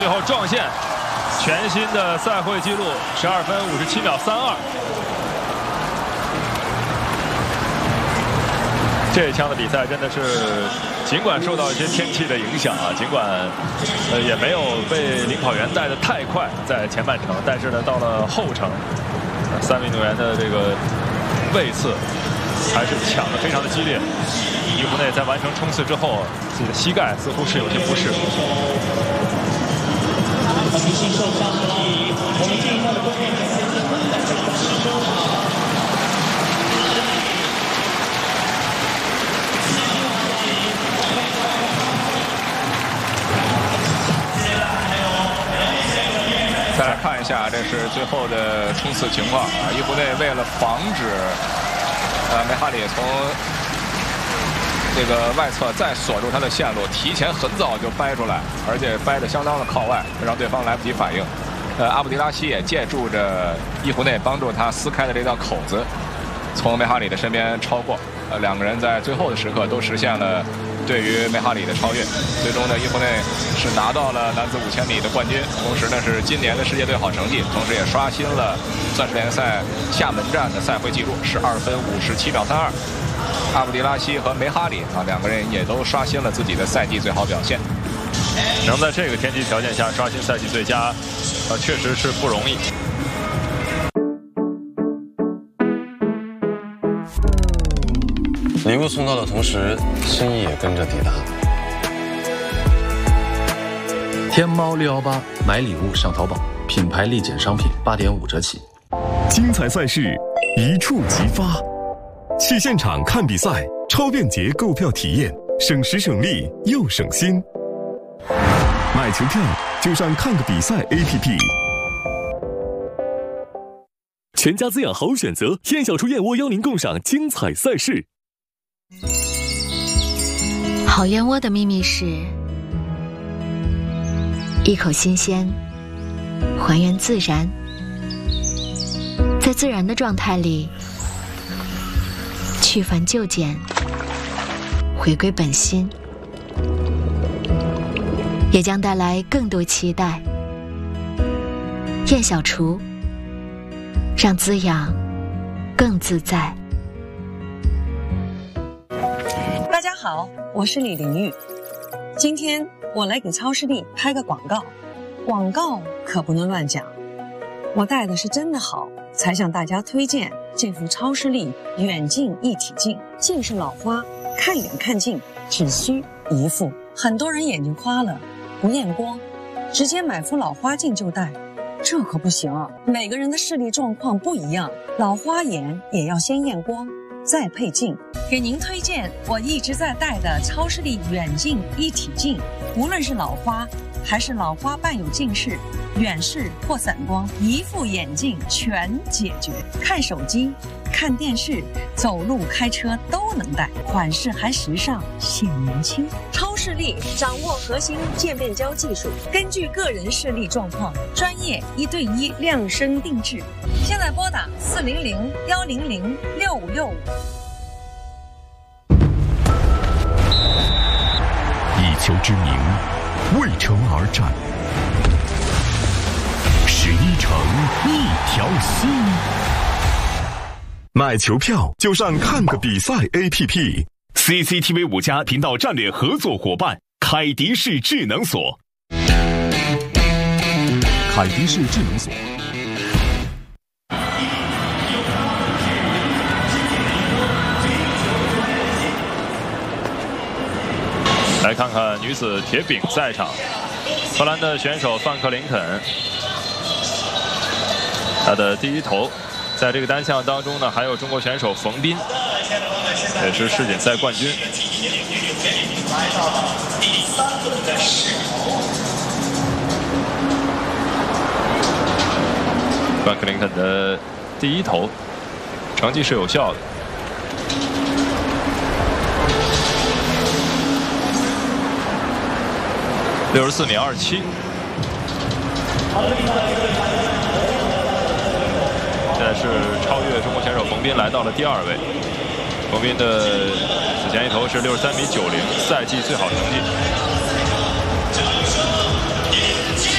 最后撞线，全新的赛会纪录，12分57秒32。这一枪的比赛真的是，尽管受到一些天气的影响啊，尽管也没有被领跑员带得太快在前半程，但是呢，到了后程，3名运动员的这个位次还是抢得非常的激烈。伊布内在完成冲刺之后，自己的膝盖似乎是有些不适。 提醒受伤的我们这一套的观众再来看一下，这是最后的冲刺情况啊！伊布内为了防止梅哈里从这个外侧再锁住他的线路，提前很早就掰出来，而且掰得相当的靠外，让对方来不及反应。阿布迪拉西也借助着伊布内帮助他撕开的这道口子，从梅哈里的身边超过。两个人在最后的时刻都实现了对于梅哈里的超越。最终呢，伊布内是拿到了男子5000米的冠军，同时呢是今年的世界最好成绩，同时也刷新了钻石联赛厦门站的赛会纪录，12分57秒32。阿布迪拉西和梅哈里啊，两个人也都刷新了自己的赛季最好表现。 能在这个天气条件下刷新赛季最佳，确实是不容易。 礼物送到的同时，心意也跟着抵达。 天猫618买礼物上淘宝，品牌立减商品8.5折起。 精彩赛事一触即发，去现场看比赛，超便捷购票体验，省时省力又省心。买球票就上看个比赛 APP。 全家滋养好选择，燕小厨燕窝邀您共赏精彩赛事。 好燕窝的秘密是一口新鲜，还原自然，在自然的状态里去繁就简，回归本心，也将带来更多期待。燕小厨，让滋养更自在。 大家好，我是李玲玉。今天我来给超视力拍个广告，广告可不能乱讲。我戴的是真的好，才向大家推荐这副超视力远近一体镜。近视老花，看远看近只需一副。很多人眼睛花了，不验光，直接买副老花镜就戴，这可不行。每个人的视力状况不一样，老花眼也要先验光，再配镜。给您推荐我一直在戴的超视力远近一体镜，无论是老花还是老花伴有近视、远视或散光，一副眼镜全解决。看手机、看电视、走路、开车都能戴，款式还时尚显年轻。超视力掌握核心渐变焦技术，根据个人视力状况，专业1对1量身定制。现在拨打400-100-6565。 一球之名，为城而战。11城，一条心。买球票就上看个比赛 APP。CCTV 5家频道战略合作伙伴凯迪士智能锁。凯迪士智能锁。 来看看女子铁饼赛场，荷兰的选手范克林肯，他的第一头，在这个单项当中呢，还有中国选手冯彬，也是世锦赛冠军。范克林肯的第一头，成绩是有效的。64秒27，现在是超越中国选手冯彬，来到了第2位。冯彬的此前一头是63米90，赛季最好成绩。